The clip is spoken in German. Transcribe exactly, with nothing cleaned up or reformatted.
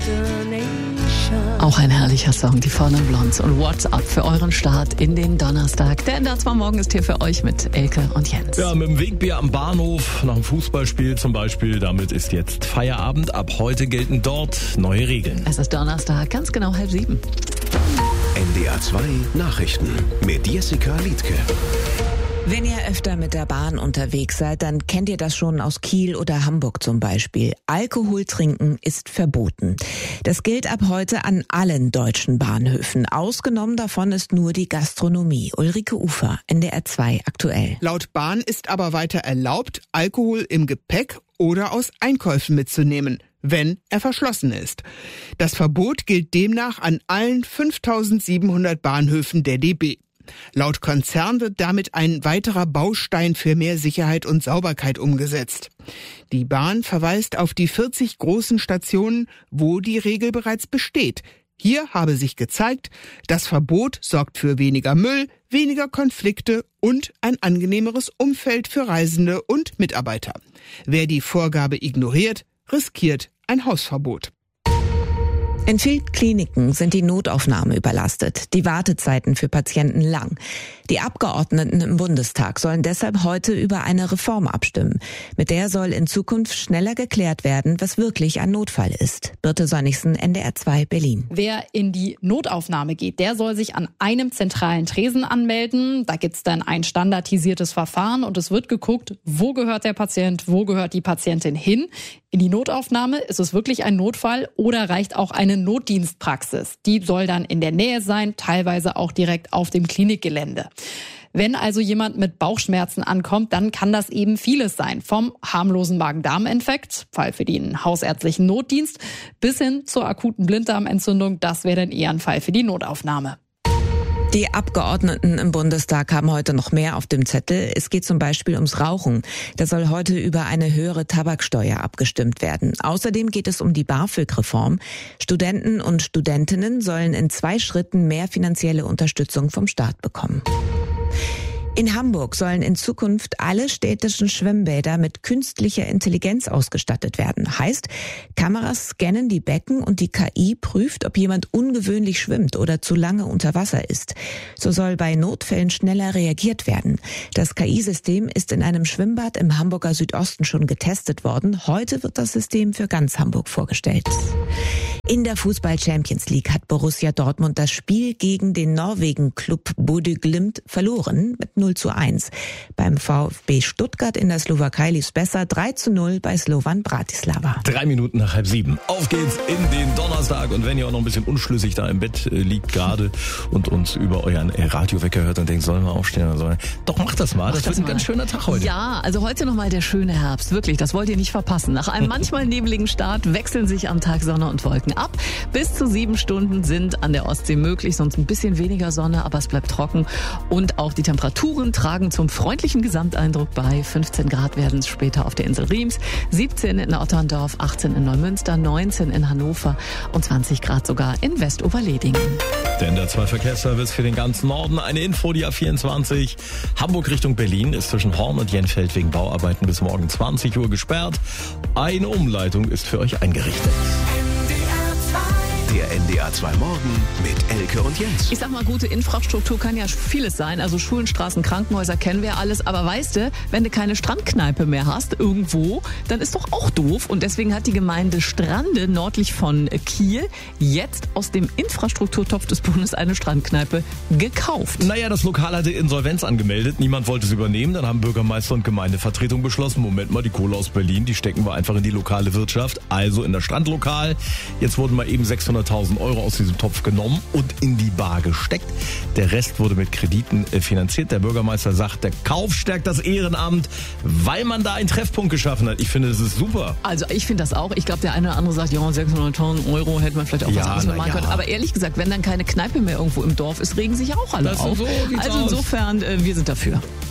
Auch ein herrlicher Song, die Fallen Blondes und What's Up für euren Start in den Donnerstag. Der Ender zwar morgen ist hier für euch mit Elke und Jens. Ja, mit dem Wegbier am Bahnhof, nach dem Fußballspiel zum Beispiel. Damit ist jetzt Feierabend. Ab heute gelten dort neue Regeln. Es ist Donnerstag, ganz genau halb sieben. N D R zwei Nachrichten mit Jessica Liedtke. Wenn ihr öfter mit der Bahn unterwegs seid, dann kennt ihr das schon aus Kiel oder Hamburg zum Beispiel. Alkohol trinken ist verboten. Das gilt ab heute an allen deutschen Bahnhöfen. Ausgenommen davon ist nur die Gastronomie. Ulrike Ufer, N D R zwei aktuell. Laut Bahn ist aber weiter erlaubt, Alkohol im Gepäck oder aus Einkäufen mitzunehmen, wenn er verschlossen ist. Das Verbot gilt demnach an allen fünftausendsiebenhundert Bahnhöfen der D B. Laut Konzern wird damit ein weiterer Baustein für mehr Sicherheit und Sauberkeit umgesetzt. Die Bahn verweist auf die vierzig großen Stationen, wo die Regel bereits besteht. Hier habe sich gezeigt, das Verbot sorgt für weniger Müll, weniger Konflikte und ein angenehmeres Umfeld für Reisende und Mitarbeiter. Wer die Vorgabe ignoriert, riskiert ein Hausverbot. In vielen Kliniken sind die Notaufnahmen überlastet, die Wartezeiten für Patienten lang. Die Abgeordneten im Bundestag sollen deshalb heute über eine Reform abstimmen. Mit der soll in Zukunft schneller geklärt werden, was wirklich ein Notfall ist. Birte Sönnigsen, N D R zwei Berlin. Wer in die Notaufnahme geht, der soll sich an einem zentralen Tresen anmelden. Da gibt's dann ein standardisiertes Verfahren und es wird geguckt, wo gehört der Patient, wo gehört die Patientin hin. In die Notaufnahme, ist es wirklich ein Notfall oder reicht auch eine Notdienstpraxis? Die soll dann in der Nähe sein, teilweise auch direkt auf dem Klinikgelände. Wenn also jemand mit Bauchschmerzen ankommt, dann kann das eben vieles sein. Vom harmlosen Magen-Darm-Infekt, Fall für den hausärztlichen Notdienst, bis hin zur akuten Blinddarmentzündung. Das wäre dann eher ein Fall für die Notaufnahme. Die Abgeordneten im Bundestag haben heute noch mehr auf dem Zettel. Es geht zum Beispiel ums Rauchen. Da soll heute über eine höhere Tabaksteuer abgestimmt werden. Außerdem geht es um die BAföG-Reform. Studenten und Studentinnen sollen in zwei Schritten mehr finanzielle Unterstützung vom Staat bekommen. In Hamburg sollen in Zukunft alle städtischen Schwimmbäder mit künstlicher Intelligenz ausgestattet werden. Heißt, Kameras scannen die Becken und die K I prüft, ob jemand ungewöhnlich schwimmt oder zu lange unter Wasser ist. So soll bei Notfällen schneller reagiert werden. Das K I-System ist in einem Schwimmbad im Hamburger Südosten schon getestet worden. Heute wird das System für ganz Hamburg vorgestellt. In der Fußball-Champions League hat Borussia Dortmund das Spiel gegen den Norwegen-Klub Bodø Glimt verloren mit null zu eins. Beim VfB Stuttgart in der Slowakei lief's besser, drei zu null bei Slovan Bratislava. Drei Minuten nach halb sieben. Auf geht's in den Donnerstag. Und wenn ihr auch noch ein bisschen unschlüssig da im Bett äh, liegt gerade und uns über euren äh, Radiowecker hört und denkt, sollen wir aufstehen oder sollen wir? Doch, macht das mal. Macht das, das wird mal. ein ganz schöner Tag heute. Ja, also heute nochmal der schöne Herbst. Wirklich, das wollt ihr nicht verpassen. Nach einem manchmal nebligen Start wechseln sich am Tag Sonne und Wolken ab. Bis zu sieben Stunden sind an der Ostsee möglich, sonst ein bisschen weniger Sonne, aber es bleibt trocken. Und auch die Temperaturen tragen zum freundlichen Gesamteindruck bei. fünfzehn Grad werden es später auf der Insel Riems, siebzehn in Otterndorf, achtzehn in Neumünster, neunzehn in Hannover und zwanzig Grad sogar in Westoberledingen. Der N D R zwei Verkehrsservice für den ganzen Norden. Eine Info, die A vierundzwanzig Hamburg Richtung Berlin ist zwischen Horn und Jenfeld wegen Bauarbeiten bis morgen zwanzig Uhr gesperrt. Eine Umleitung ist für euch eingerichtet. Der N D R zwei Morgen mit Elke und Jens. Ich sag mal, gute Infrastruktur kann ja vieles sein. Also Schulen, Straßen, Krankenhäuser kennen wir alles. Aber weißt du, wenn du keine Strandkneipe mehr hast irgendwo, dann ist doch auch doof. Und deswegen hat die Gemeinde Strande nördlich von Kiel jetzt aus dem Infrastrukturtopf des Bundes eine Strandkneipe gekauft. Naja, das Lokal hatte Insolvenz angemeldet. Niemand wollte es übernehmen. Dann haben Bürgermeister und Gemeindevertretung beschlossen, Moment mal, die Kohle aus Berlin, die stecken wir einfach in die lokale Wirtschaft. Also in das Strandlokal. Jetzt wurden mal eben sechshunderttausend Euro aus diesem Topf genommen und in die Bar gesteckt. Der Rest wurde mit Krediten finanziert. Der Bürgermeister sagt, der Kauf stärkt das Ehrenamt, weil man da einen Treffpunkt geschaffen hat. Ich finde, das ist super. Also ich finde das auch. Ich glaube, der eine oder andere sagt, ja, sechshunderttausend Euro hätte man vielleicht auch Ja, was anderes na machen ja. können. Aber ehrlich gesagt, wenn dann keine Kneipe mehr irgendwo im Dorf ist, regen sich auch alle Das auf. so sieht's Also aus. insofern, äh, wir sind dafür.